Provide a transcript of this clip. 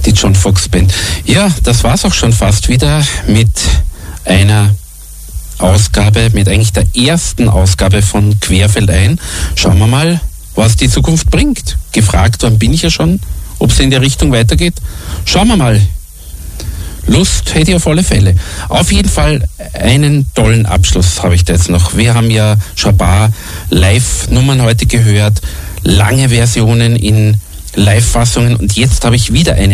die John Foxx Band. Ja, das war's auch schon fast wieder mit einer Ausgabe, mit eigentlich der ersten Ausgabe von Querfeldein. Schauen wir mal, was die Zukunft bringt. Gefragt worden bin ich ja schon, ob es in der Richtung weitergeht. Schauen wir mal. Lust hätte ich auf alle Fälle. Auf jeden Fall einen tollen Abschluss habe ich da jetzt noch. Wir haben ja schon ein paar Live-Nummern heute gehört, lange Versionen in Live-Fassungen und jetzt habe ich wieder eine